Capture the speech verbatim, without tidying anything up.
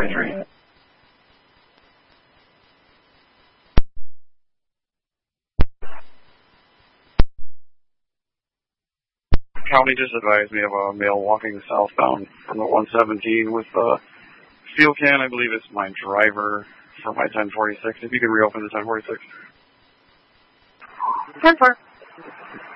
forty-three. County just advised me of a male walking southbound from the one seventeen with a fuel can. I believe it's my driver for my ten forty-six. If you could reopen the ten forty-six. ten four.